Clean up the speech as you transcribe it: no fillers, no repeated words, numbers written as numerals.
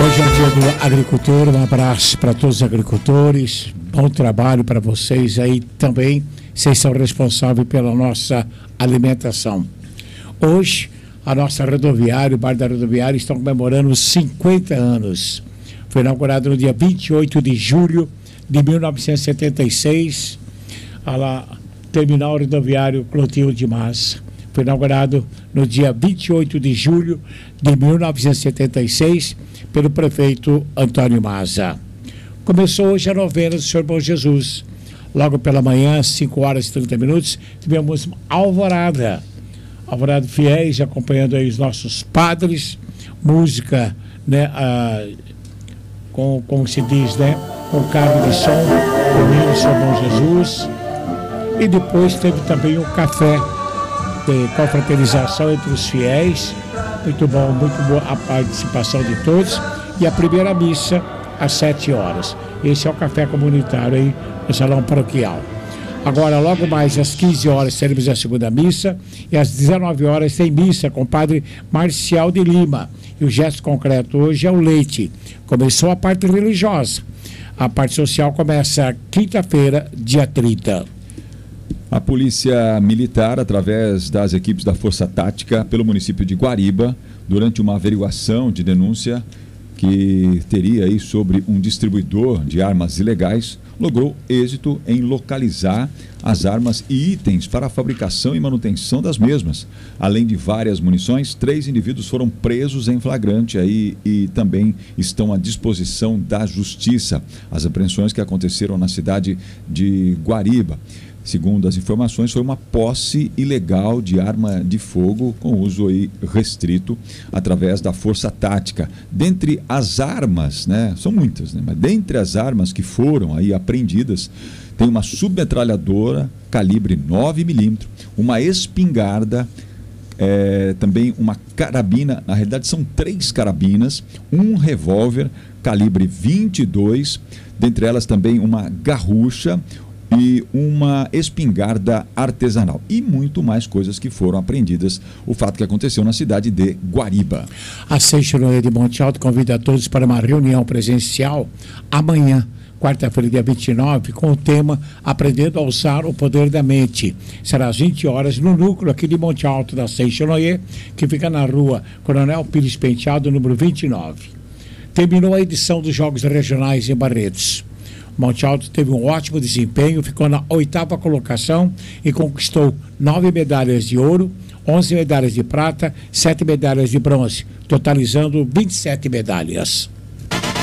Hoje é o dia do agricultor, um abraço para todos os agricultores, bom trabalho para vocês aí também, vocês são responsáveis pela nossa alimentação. Hoje, a nossa rodoviária, o bar da rodoviária, estão comemorando 50 anos. Foi inaugurado no dia 28 de julho de 1976, a terminal rodoviário Clotilde de Massa. Foi inaugurado no dia 28 de julho de 1976 pelo prefeito Antônio Maza. Começou hoje a novena do Senhor Bom Jesus. Logo pela manhã, às 5 horas e 30 minutos, tivemos alvorada. Alvorada fiéis, acompanhando aí os nossos padres, música, né, como se diz, né, com carro de som, comigo do Senhor Bom Jesus. E depois teve também o café de confraternização entre os fiéis. Muito bom, muito boa a participação de todos. E a primeira missa às 7 horas. Esse é o café comunitário aí no Salão Paroquial. Agora, logo mais às 15 horas, teremos a segunda missa. E às 19 horas tem missa com o padre Marcial de Lima. E o gesto concreto hoje é o leite. Começou a parte religiosa. A parte social começa quinta-feira, dia 30. A Polícia Militar, através das equipes da Força Tática, pelo município de Guariba, durante uma averiguação de denúncia que teria aí sobre um distribuidor de armas ilegais, logrou êxito em localizar as armas e itens para a fabricação e manutenção das mesmas. Além de várias munições, 3 indivíduos foram presos em flagrante aí e também estão à disposição da Justiça. As apreensões que aconteceram na cidade de Guariba. Segundo as informações, foi uma posse ilegal de arma de fogo com uso aí restrito através da Força Tática. Dentre as armas, né, são muitas, né, mas dentre as armas que foram aí apreendidas, tem uma submetralhadora calibre 9mm, uma espingarda, também uma carabina, na realidade são 3 carabinas, um revólver calibre 22, dentre elas também uma garrucha, e uma espingarda artesanal e muito mais coisas que foram apreendidas. O fato que aconteceu na cidade de Guariba. A Seixonoye de Monte Alto convida a todos para uma reunião presencial amanhã, quarta-feira, dia 29, com o tema Aprendendo a Usar o Poder da Mente. Será às 20 horas no núcleo aqui de Monte Alto da Seixonoye, que fica na rua Coronel Pires Penteado, número 29. Terminou a edição dos Jogos Regionais em Barretos. Monte Alto teve um ótimo desempenho, ficou na 8ª colocação e conquistou 9 medalhas de ouro, 11 medalhas de prata, 7 medalhas de bronze, totalizando 27 medalhas.